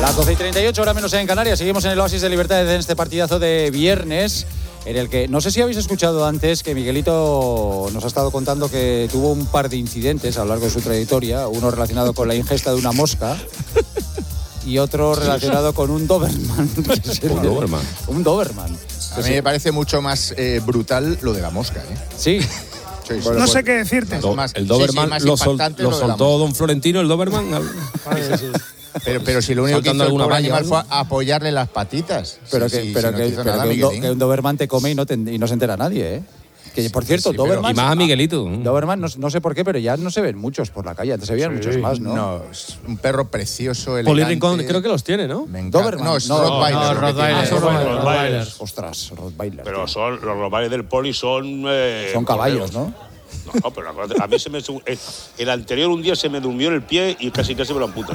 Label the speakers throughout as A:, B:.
A: Las 12:38, hora menos en Canarias. Seguimos en el Oasis de Libertad en este partidazo de viernes, en el que no sé si habéis escuchado antes que Miguelito nos ha estado contando que tuvo un par de incidentes a lo largo de su trayectoria, uno relacionado con la ingesta de una mosca y otro relacionado con un Doberman.
B: ¿Un Doberman?
A: Un Doberman.
C: A mí me parece mucho más brutal lo de la mosca, ¿eh?
A: Sí.
C: Bueno,
D: no sé qué decirte.
B: El Doberman lo soltó don Florentino, el Doberman.
C: Pero si lo único que hizo el pobre animal fue apoyarle las patitas.
A: Pero que un Doberman te come y no se entera nadie, ¿eh? Que, por cierto, Doberman...
B: Y más a Miguelito.
A: Doberman, no sé por qué, pero ya no se ven muchos por la calle. Antes se veían muchos más, ¿no?
C: No, es un perro precioso, elegante.
B: Poli Rincón creo que los tiene, ¿no?
A: Doberman.
C: No, es Rottweiler.
A: Rottweiler. Ostras, Rottweiler.
E: Pero los Rottweiler del Poli son...
A: son caballos, ¿no?
E: No, pero a mí el anterior un día se me durmió en el pie y casi me lo amputan.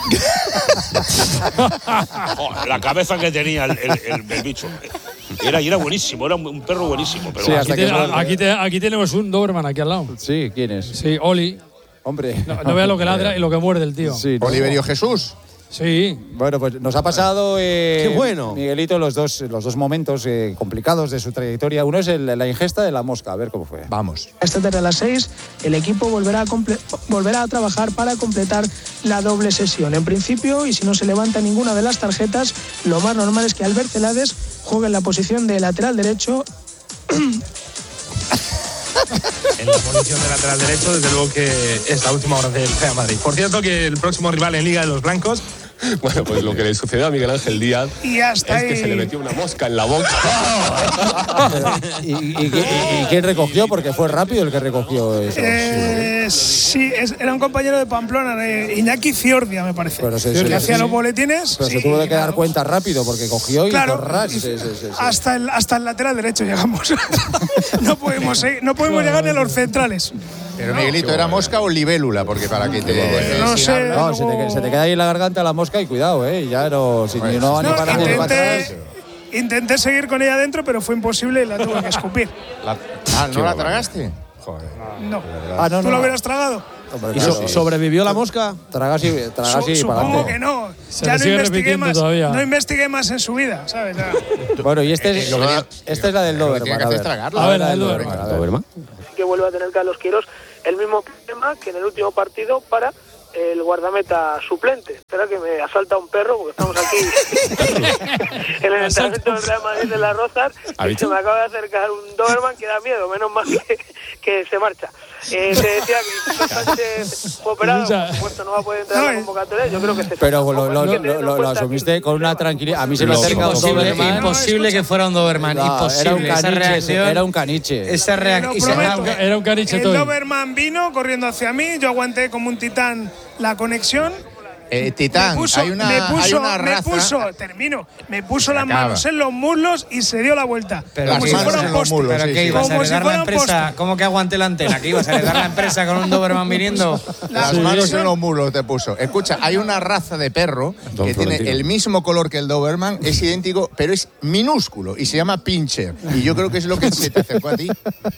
E: La cabeza que tenía el bicho. Era buenísimo, era un perro buenísimo. Pero
F: sí, aquí tenemos un Doberman aquí al lado.
A: Sí, ¿quién es?
F: Sí, Oli.
A: Hombre.
F: No veas lo que ladra y lo que muerde el tío.
A: Sí, ¿no?
C: Oliverio Jesús.
F: Sí.
A: Bueno, pues nos ha pasado,
B: ¡qué bueno!
A: Miguelito, los dos momentos complicados de su trayectoria. Uno es la ingesta de la mosca. A ver cómo fue.
C: Vamos.
G: Esta tarde a las 6 el equipo volverá a trabajar para completar la doble sesión. En principio, y si no se levanta ninguna de las tarjetas, lo más normal es que Albert Celades juegue en la posición de lateral derecho.
H: En la posición de lateral derecho, desde luego que es la última hora del Real Madrid. Por cierto, que el próximo rival en Liga de los Blancos...
B: Bueno, pues lo que le sucedió a Miguel Ángel Díaz es que se le metió una mosca en la boca.
A: ¿Y quién recogió? Porque fue rápido el que recogió eso.
D: Sí, era un compañero de Pamplona, Iñaki Fiordia, me parece. Que hacía los boletines.
A: Pero se tuvo que dar cuenta rápido porque cogió y corras.
D: Hasta el lateral derecho llegamos. No podemos llegar ni a los centrales.
C: Pero Miguelito, ¿era mosca o libélula? Porque para que te...
D: No sé.
A: No, se te queda ahí en la garganta la mosca y cuidado, ya no... Si no va ni para ni para atrás...
D: Intenté seguir con ella adentro, pero fue imposible y la tuve que escupir.
C: ¿No la tragaste?
D: Joder. No. ¿Tú lo hubieras tragado?
B: ¿Y sobrevivió la mosca?
A: Tragas y para adelante.
D: Supongo que no. Ya no investigué más en su vida, ¿sabes?
A: Bueno, y esta es la del Doberman.
F: A ver, la del Doberman.
G: Que vuelve a tener Carlos Queiroz el mismo problema que en el último partido para el guardameta suplente. Espera que me asalta un perro porque estamos aquí en el entrenamiento del Real Madrid de Las Rozas. Se me acaba de acercar un Doberman que da miedo, menos mal que se marcha. Se decía que Cristóbal Sánchez fue operado, por supuesto no va a poder entrar a la convocatoria. Yo creo que
A: pero lo asumiste con una tranquilidad. A mí se me acerca un Doberman.
I: Imposible que fuera un Doberman, imposible.
A: Era un caniche.
I: Esa reacción
F: era un caniche.
D: El Doberman vino corriendo hacia mí, yo aguanté como un titán la conexión.
C: Titán, hay una raza.
D: Me puso las manos en los muslos y se dio la vuelta.
I: Pero
D: como si fuera un poste.
I: ¿Pero qué ibas a heredar la empresa? ¿Cómo que aguante la antena? ¿Que ibas a heredar la empresa con un Doberman viniendo?
C: Las manos en los muslos te puso. Escucha, hay una raza de perro que tiene el mismo color que el Doberman, es idéntico, pero es minúsculo y se llama Pinscher. Y yo creo que es lo que se te acercó a ti.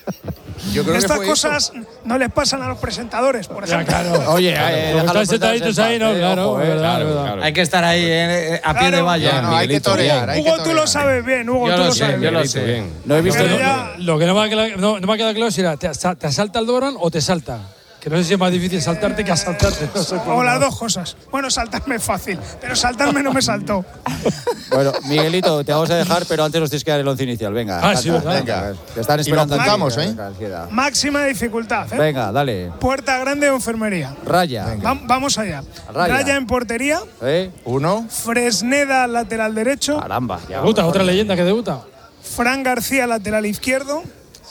C: Yo creo
D: Estas
C: que
D: cosas no les pasan a los presentadores, por ejemplo.
F: Claro.
A: Oye,
F: están sentaditos ahí, no, claro.
I: Hay que estar ahí a pie de valla.
C: No, hay que torear.
D: Hugo, tú lo sabes bien. Hugo, tú lo sabes bien.
I: Yo lo sé.
A: No he visto.
F: Lo que no me ha quedado claro si era, ¿te asalta el Doberman o te salta? Que no sé si es más difícil saltarte que asaltarte. No sé
D: o las dos cosas. Bueno, saltarme es fácil, pero saltarme no me saltó.
A: Bueno, Miguelito, te vamos a dejar, pero antes nos tienes que dar el 11 inicial. Venga.
F: Sí, ¿verdad?
A: Venga. Te están esperando.
C: Y lo apuntamos,
D: Máxima dificultad,
A: Venga, dale.
D: Puerta grande o enfermería.
A: Raya.
D: Vamos allá. Raya en portería.
C: 1.
D: Fresneda, lateral derecho.
A: Caramba.
F: Debuta, otra leyenda que debuta.
D: Fran García, lateral izquierdo.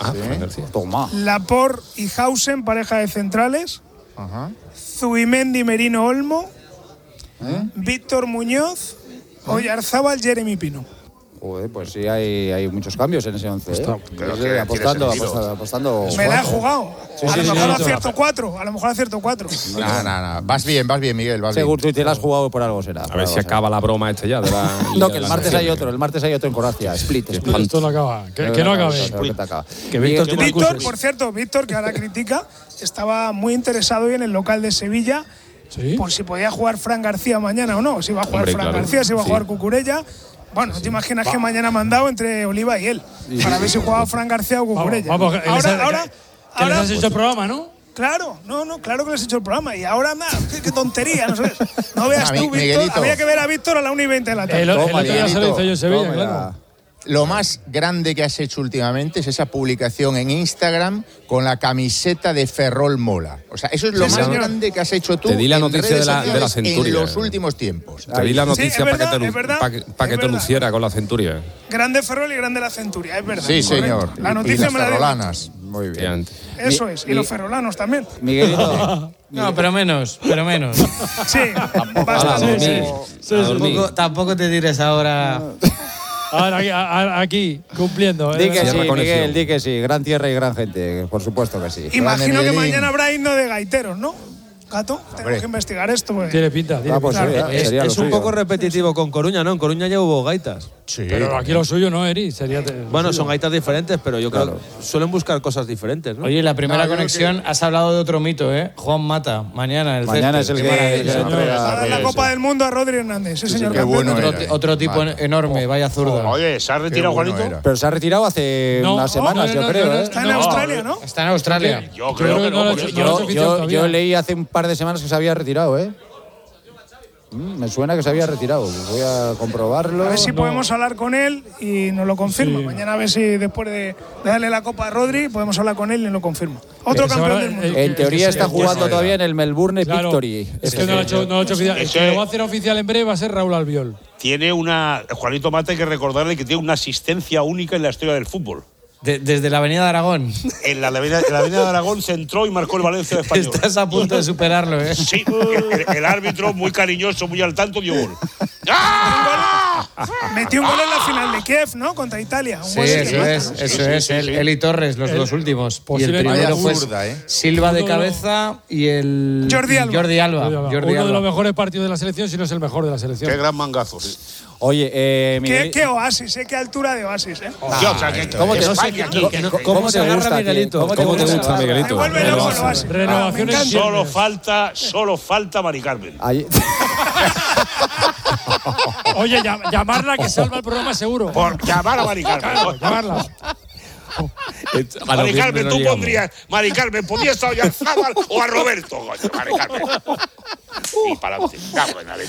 A: Toma.
D: Laporte y Hausen, pareja de centrales. Zubimendi, Merino, Olmo. Víctor Muñoz. Oyarzábal, Jeremy Pino.
A: Joder, pues sí, hay muchos cambios en ese 11. Apostando.
D: Me la he jugado. A lo mejor acierto 4.
C: No. Vas bien, Miguel.
A: Seguro que te la has jugado por algo será.
B: A ver si acaba la broma ya de la...
A: No, que el martes hay otro. El martes hay otro en Croacia. Split.
F: Esto no acaba. Que no acabe.
D: Víctor, por cierto, que ahora critica, estaba muy interesado hoy en el local de Sevilla por si podía jugar Fran García mañana o no. Si va a jugar Fran García, si va a jugar Cucurella. Bueno, ¿te imaginas que mañana me han dado entre Oliva y él? Para ver si jugaba Fran García o Cucurella.
F: Vamos, ahora les has hecho el programa, ¿no?
D: Claro, claro que les he hecho el programa. Y ahora, qué tontería, ¿no sabes? No veas tú, Víctor. Había que ver a Víctor a la 1:20 de la tarde.
F: El otro día se lo hizo yo en Sevilla, claro.
C: Lo más grande que has hecho últimamente es esa publicación en Instagram con la camiseta de Ferrol Mola. O sea, eso es lo más grande que has hecho tú.
B: Te di la noticia de la Centuria.
C: En los últimos tiempos.
B: Te di la noticia para que te luciera con la Centuria.
D: Grande Ferrol y grande la Centuria, es verdad.
C: Sí, señor.
D: La noticia
C: y
D: me la
C: ferrolanas. Muy bien.
D: Eso es. Y los ferrolanos también.
A: Miguelito.
I: No, pero menos.
D: Sí, bastante.
I: Tampoco te tires ahora.
F: Ahora aquí, cumpliendo.
A: Di que sí, Miguel, di que sí. Gran tierra y gran gente, por supuesto que sí.
D: Imagino que mañana habrá himno de gaiteros, ¿no? Gato, tenemos que investigar esto. Pues.
F: Tiene pinta.
J: Es un poco repetitivo con Coruña, ¿no? En Coruña ya hubo gaitas.
F: Sí. Pero aquí lo suyo no, Eri.
J: Bueno, son gaitas diferentes, pero yo creo que suelen buscar cosas diferentes, ¿no?
I: Oye, la primera conexión, has hablado de otro mito, ¿eh? Juan Mata, mañana
A: es el que
D: para la Copa del Mundo a Rodri Hernández. Sí, señor.
C: Qué bueno
I: otro tipo enorme, vaya zurda.
E: Oye, ¿se ha retirado Juanito?
A: Pero se ha retirado hace unas semanas, yo creo.
D: Está en Australia, ¿no?
I: Está en Australia.
E: Yo creo que no.
A: Yo leí hace un par de semanas que se había retirado, ¿eh? Me suena que se había retirado. Voy a comprobarlo.
D: A ver si podemos hablar con él y nos lo confirma. Sí. Mañana a ver si después de darle la copa a Rodri podemos hablar con él y nos lo confirma. Otro campeón del mundo.
A: En teoría está jugando todavía en el Melbourne Victory.
F: Es que no lo ha hecho oficial. El que lo va a hacer oficial en breve va a ser Raúl Albiol.
E: Tiene Juanito Mata, hay que recordarle que tiene una asistencia única en la historia del fútbol.
I: Desde la Avenida de Aragón.
E: En la Avenida de Aragón se entró y marcó el Valencia de Español.
I: Estás a punto de superarlo, ¿eh?
E: Sí, el árbitro, muy cariñoso, muy al tanto, dio gol.
D: Metió un gol en la final de Kiev, ¿no? Contra Italia.
I: Sí, eso es. Él y Torres, los dos últimos. Y el primero fue Silva de cabeza y el
D: Jordi Alba.
F: Uno de los mejores partidos de la selección, si no es el mejor de la selección.
E: Qué gran mangazo.
A: Oye, Miguel.
D: ¿Qué oasis? Qué altura de oasis, ¿eh?
A: ¿Cómo te gusta, Miguelito?
B: ¿Cómo te gusta, Miguelito?
F: Renovaciones.
E: Solo falta Mari Carmen.
F: Oye, llamarla que salva el programa seguro.
E: Por llamar a Mari Carmen.
F: Llamarla.
E: Mari Carmen, tú pondrías. Mari Carmen, podías estar ya a Zábal o a Roberto. Mari Carmen. Y para adelante.